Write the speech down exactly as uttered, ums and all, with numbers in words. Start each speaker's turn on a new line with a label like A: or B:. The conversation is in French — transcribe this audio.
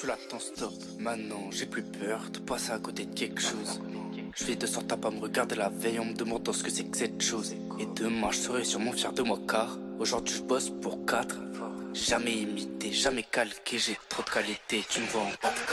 A: tu l'attends, stop. Maintenant, j'ai plus peur de passer à côté de quelque chose. Je fais de sorte à pas me regarder la veille en me demandant ce que c'est que cette chose. Et demain, je serai sûrement fier de moi car aujourd'hui, je bosse pour quatre. Jamais imité, jamais calqué, j'ai trop de qualité, tu me vois en quatre K.